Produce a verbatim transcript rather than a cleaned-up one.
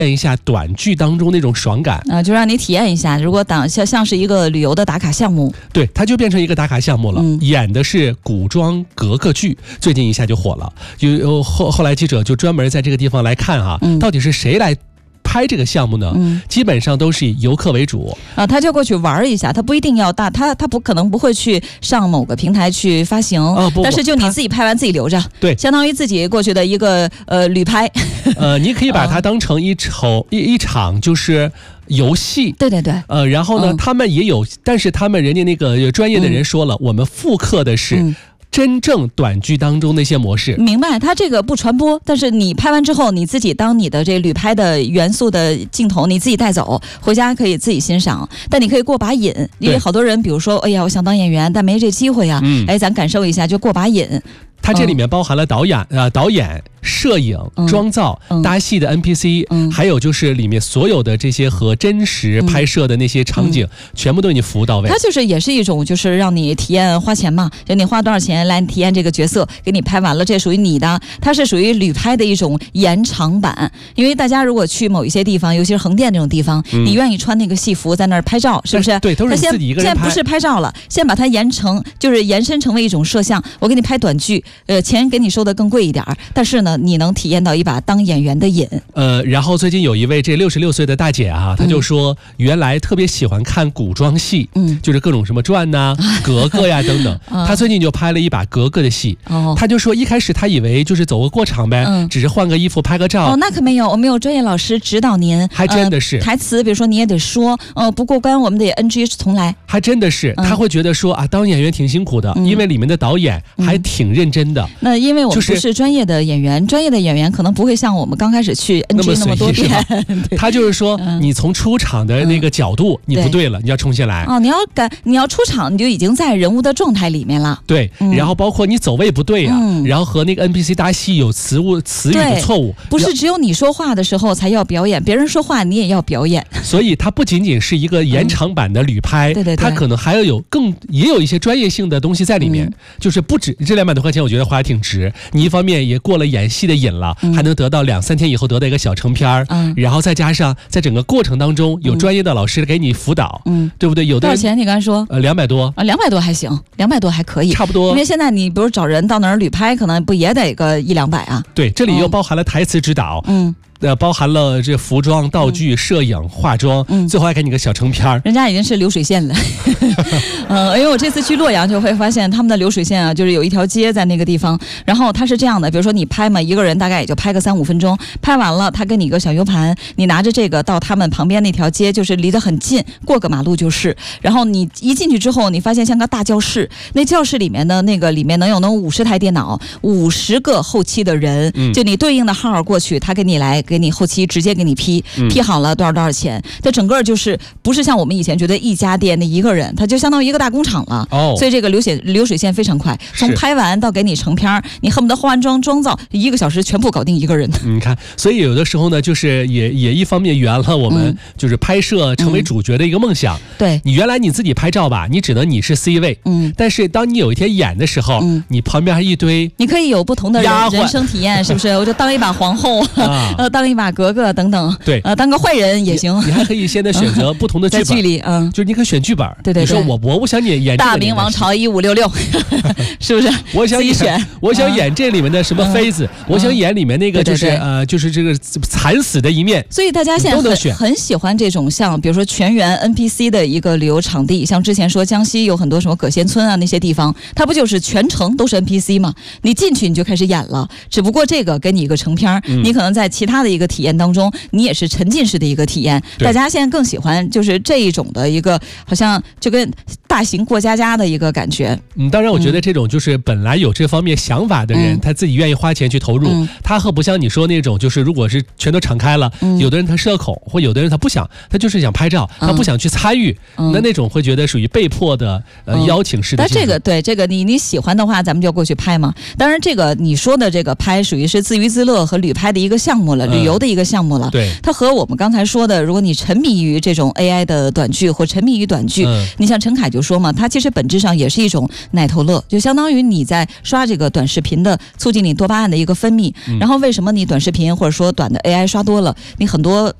验一下短剧当中那种爽感啊、呃，就让你体验一下。如果当像像是一个旅游的打卡项目， 对，它就变成一个打卡项目了。嗯、演的是古装格格剧，最近一下就火了。就后后来记者就专门在这个地方来看哈、啊，嗯、到底是谁来拍这个项目呢？嗯、基本上都是以游客为主啊，他就过去玩一下，他不一定要大，他他不可能不会去上某个平台去发行，啊、不不但是就你自己拍完自己留着， 对， 相当于自己过去的一个呃旅拍。 呃，你可以把它当成一场、一一场就是游戏， 对对对， 呃，然后呢，嗯、他们也有，但是他们人家那个专业的人说了，嗯、我们复刻的是。嗯真正短剧当中那些模式， 明白？它这个不传播，但是你拍完之后，你自己当你的这旅拍的元素的镜头，你自己带走，回家可以自己欣赏。但你可以过把瘾，因为好多人，比如说，哎呀，我想当演员，但没这机会呀，嗯、哎，咱感受一下，就过把瘾。 它这里面包含了导演、呃导演、摄影、妆造、嗯、搭戏的 N P C，、嗯、还有就是里面所有的这些和真实拍摄的那些场景，嗯、全部都给你服务到位。 它就是也是一种就是让你体验花钱嘛，就你花多少钱来体验这个角色，给你拍完了，这属于你的，它是属于旅拍的一种延长版。因为大家如果去某一些地方，尤其是横店这种地方，嗯、你愿意穿那个戏服在那儿拍照，是不是？ 对，都是你自己一个人拍。 现在不是拍照了，先把它延成，就是延伸成为一种摄像。我给你拍短剧。呃，钱给你收的更贵一点，但是呢，你能体验到一把当演员的瘾。 呃，然后最近有一位这六十六岁的大姐啊，她就说，原来特别喜欢看古装戏，嗯，就是各种什么传呐、啊、格格呀等等。她最近就拍了一把格格的戏，哦，她就说一开始她以为就是走个过场呗，嗯、只是换个衣服拍个照。 哦，那可没有，我们有专业老师指导您， 还真的是、 呃、台词，比如说你也得说，呃，不过关我们得 N G 重来。 还真的是，她会觉得说啊，当演员挺辛苦的，嗯、因为里面的导演还挺认真的。 那因为我们不是专业的演员，就是、专业的演员可能不会像我们刚开始去 N G 那么多遍。 他就是说，嗯、你从出场的那个角度、嗯、你不对了，你要重新来。 哦，你要改，你要出场，你就已经在人物的状态里面了。 对，嗯、然后包括你走位不对啊，嗯、然后和那个 N P C 搭戏有词物词语的错误， 不是只有你说话的时候才要表演，别人说话你也要表演。 所以它不仅仅是一个延长版的旅拍，嗯、对对对，它可能还要有更也有一些专业性的东西在里面，嗯、就是不止这两百多块钱，我觉得花还挺值。你一方面也过了演戏的瘾了，嗯、还能得到两三天以后得到一个小成片，嗯、然后再加上在整个过程当中有专业的老师给你辅导，嗯、对不对？有的多少钱？你刚才说呃两百多啊，两百多还行，两百多还可以， 差不多。 因为现在你比如找人到那儿旅拍，可能不也得个一两百啊？ 对，这里又包含了台词指导，嗯。呃，包含了这服装、道具、嗯、摄影、化妆，嗯，最后还给你个小成片。 人家已经是流水线了，嗯，因为我这次去洛阳就会发现他们的流水线啊，就是有一条街在那个地方，然后它是这样的，比如说你拍嘛，一个人大概也就拍个三五分钟，拍完了他给你一个小 U 盘，你拿着这个到他们旁边那条街，就是离得很近，过个马路就是，然后你一进去之后，你发现像个大教室，那教室里面的那个里面能有能五十台电脑，五十个后期的人，嗯、就你对应的号过去，他给你来。给你后期直接给你批批好了多少多少钱，它整个就是不是像我们以前觉得一家店那一个人，它就相当于一个大工厂了。哦，所以这个流水流水线非常快，从拍完到给你成片，你恨不得化完妆妆造一个小时全部搞定一个人。 你看，所以有的时候呢，就是也也一方面圆了我们就是拍摄成为主角的一个梦想。嗯、对，你原来你自己拍照吧，你只能你是 C 位，嗯，但是当你有一天演的时候，嗯、你旁边还一堆， 你可以有不同的人人生体验，是不是？我就当一把皇后，啊、呃，当一把格格等等， 对， 呃，当个坏人也行。 你, 你还可以现在选择不同的剧本， 在剧里，嗯， 就是你可以选剧本， 对对对。 你说我我我想演演大明王朝一五六六，是不是？ 我想自己选， 我想演这里面的什么妃子，嗯、我想演里面那个就是、嗯、呃就是这个惨死的一面。 所以大家现在很很喜欢这种像比如说全员 N P C 的一个旅游场地，像之前说江西有很多什么葛仙村啊那些地方，它不就是全程都是 N P C 吗？你进去你就开始演了，只不过这个给你一个成片，嗯、你可能在其他的一个体验当中，你也是沉浸式的一个体验。大家现在更喜欢就是这一种的一个，好像就跟大型过家家的一个感觉。 嗯，当然我觉得这种就是本来有这方面想法的人，嗯、他自己愿意花钱去投入，嗯、他和不像你说那种就是如果是全都敞开了，嗯、有的人他社恐，或有的人他不想，他就是想拍照，嗯、他不想去参与，嗯、那那种会觉得属于被迫的呃、嗯、邀请式的。 但这个对这个你你喜欢的话，咱们就过去拍嘛。当然这个你说的这个拍属于是自娱自乐和旅拍的一个项目了，嗯、旅游的一个项目了。 对， 它和我们刚才说的，如果你沉迷于这种 A I 的短剧或沉迷于短剧，嗯、你像陈凯就就说嘛，它其实本质上也是一种奶头乐，就相当于你在刷这个短视频的促进你多巴胺的一个分泌。然后为什么你短视频或者说短的 A I 刷多了，你很多